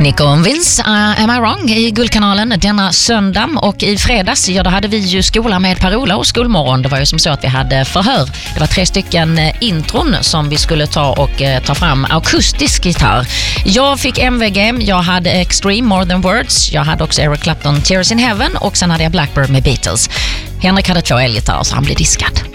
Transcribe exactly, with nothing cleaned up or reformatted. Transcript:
Nico och Vince, uh, Am I Wrong i Guldkanalen denna söndag, och i fredags, ja, då hade vi ju skola med Per-Ola och skolmorgon. Det var ju som så att vi hade förhör. Det var tre stycken uh, intron som vi skulle ta och uh, ta fram akustisk gitarr. Jag fick M V G, jag hade Extreme, More Than Words, jag hade också Eric Clapton, Tears in Heaven, och sen hade jag Blackbird med Beatles. Henrik hade två elgitarrer så han blev diskad.